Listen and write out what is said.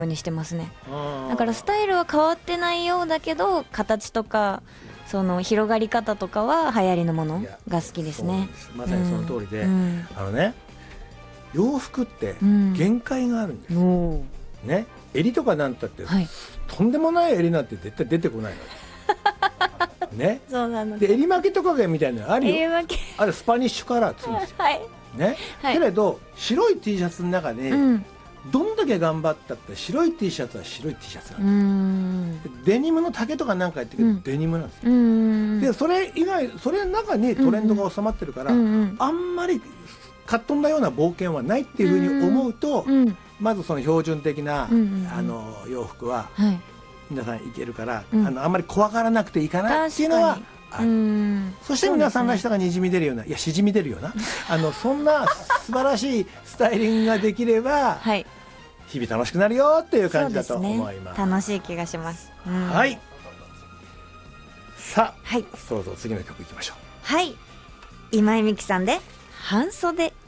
うにしてますね。だからスタイルは変わってないようだけど、形とかその広がり方とかは流行りのものが好きですね。 まさにその通りで、 うん洋服って限界があるんです、ね。襟とかなんたって、とんでもない襟なんて絶対出てこないのね。 そうなので襟巻きとかみたいなのあるよ。あれスパニッシュカラーっつうんですよ、ね。けれど白い T シャツの中に、どんだけ頑張ったって白い T シャツは白い T シャツなんです。デニムの丈とかなんかやってるけど、デニムなんですよ。でそれ以外、それの中にトレンドが収まってるから、あんまりかっ飛んだような冒険はないっていうふうに思うと、まずその標準的な洋服は皆さんいけるから、あんまり怖がらなくていいかなっていうのはある。そして皆さんらしさがにじみ出るような、いやしじみ出るようなそんな素晴らしいスタイリングができれば、日々楽しくなるよっていう感じだと思います。 楽しい気がします。 はい。さあ、そろそろ次の曲いきましょう。 はい。今井美樹さんで半袖。